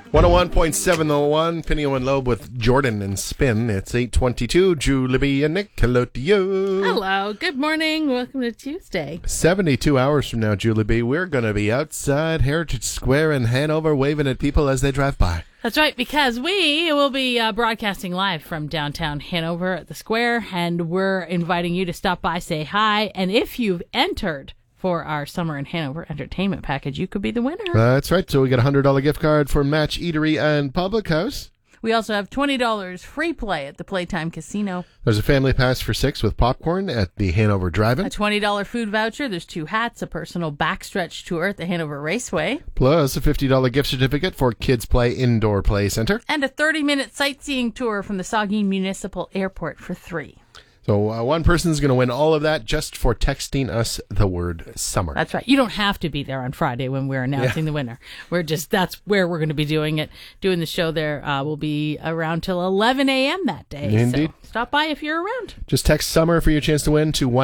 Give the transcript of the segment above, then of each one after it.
101.7 The One, Pinio and Loeb with Jordan and Spin. It's 8:22. Julie B. and Nick, hello to you. Hello, good morning. Welcome to Tuesday. 72 hours from now, Julie B., we're going to be outside Heritage Square in Hanover waving at people as they drive by. That's right, because we will be broadcasting live from downtown Hanover at the square, and we're inviting you to stop by, say hi, and if you've entered for our Summer in Hanover entertainment package, you could be the winner. That's right. So we got a $100 gift card for Match Eatery and Public House. We also have $20 free play at the Playtime Casino. There's a family pass for 6 with popcorn at the Hanover Drive-In. A $20 food voucher. There's 2 hats, a personal backstretch tour at the Hanover Raceway. Plus a $50 gift certificate for Kids Play Indoor Play Center. And a 30-minute sightseeing tour from the Saugeen Municipal Airport for $3. So one person's going to win all of that just for texting us the word summer. That's right. You don't have to be there on Friday when we're announcing the winner. That's where we're going to be doing it. Doing the show there will be around till 11 a.m. that day. Indeed. So stop by if you're around. Just text summer for your chance to win to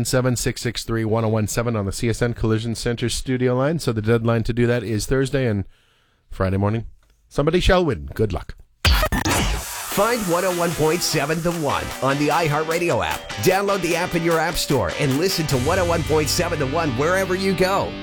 1-877-663-1017 on the CSN Collision Center studio line. So the deadline to do that is Thursday and Friday morning. Somebody shall win. Good luck. Find 101.7 The One on the iHeartRadio app. Download the app in your app store and listen to 101.7 The One wherever you go.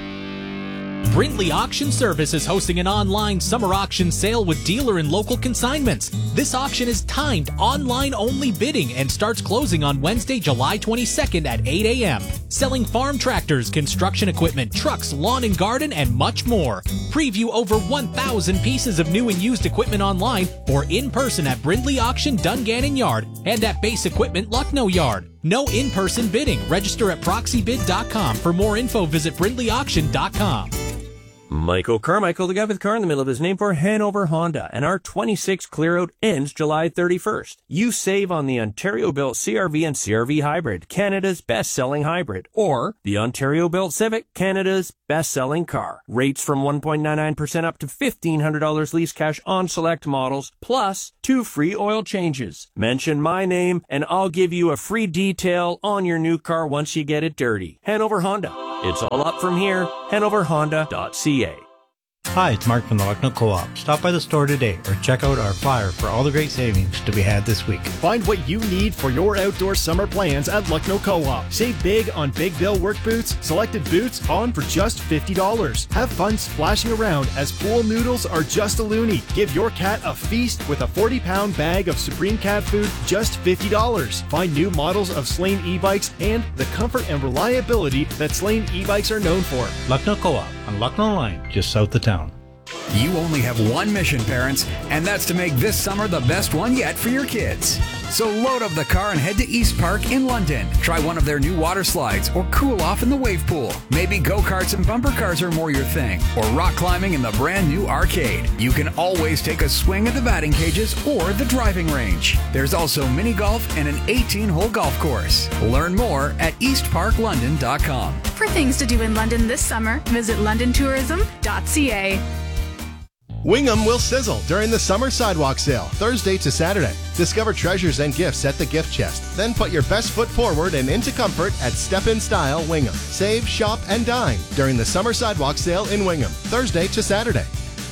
Brindley Auction Service is hosting an online summer auction sale with dealer and local consignments. This auction is timed online-only bidding and starts closing on Wednesday, July 22nd at 8 a.m. Selling farm tractors, construction equipment, trucks, lawn and garden, and much more. Preview over 1,000 pieces of new and used equipment online or in person at Brindley Auction, Dungannon Yard, and at Base Equipment, Lucknow Yard. No in-person bidding. Register at proxybid.com. For more info, visit brindleyauction.com. Michael Carmichael, the guy with the car in the middle of his name, for Hanover Honda, and our 26 clear-out ends July 31st. You save on the Ontario-built CRV and CRV Hybrid, Canada's best-selling hybrid, or the Ontario-built Civic, Canada's best-selling car. Rates from 1.99% up to $1,500 lease cash on select models, plus 2 free oil changes. Mention my name, and I'll give you a free detail on your new car once you get it dirty. Hanover Honda. It's all up from here. HanoverHonda.ca. Hi, it's Mark from the Lucknow Co-op. Stop by the store today or check out our flyer for all the great savings to be had this week. Find what you need for your outdoor summer plans at Lucknow Co-op. Save big on Big Bill work boots, selected boots on for just $50. Have fun splashing around as pool noodles are just a loonie. Give your cat a feast with a 40-pound bag of Supreme Cat Food, just $50. Find new models of Slane e-bikes and the comfort and reliability that Slane e-bikes are known for. Lucknow Co-op on Lucknow Line, just south of town. You only have one mission, parents, and that's to make this summer the best one yet for your kids. So load up the car and head to East Park in London. Try one of their new water slides or cool off in the wave pool. Maybe go-karts and bumper cars are more your thing, or rock climbing in the brand new arcade. You can always take a swing at the batting cages or the driving range. There's also mini golf and an 18-hole golf course. Learn more at eastparklondon.com. For things to do in London this summer, visit londontourism.ca. Wingham will sizzle during the summer sidewalk sale, Thursday to Saturday. Discover treasures and gifts at the gift chest. Then put your best foot forward and into comfort at Step In Style Wingham. Save, shop, and dine during the summer sidewalk sale in Wingham, Thursday to Saturday.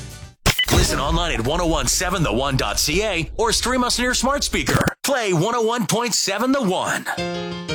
Listen online at 1017thone.ca or stream us on your smart speaker. Play 101.7 The One.